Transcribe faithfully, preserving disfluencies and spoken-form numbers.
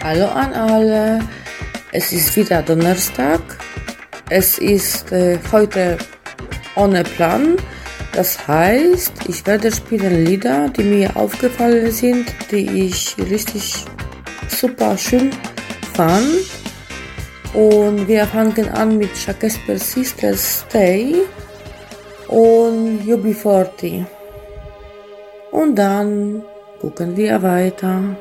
Hallo an alle, es ist wieder Donnerstag, es ist äh, heute ohne Plan, das heißt, ich werde spielen Lieder, die mir aufgefallen sind, die ich richtig super schön fand, und wir fangen an mit Shackespeare Sisters Stay und U B vierzig und dann gucken wir weiter.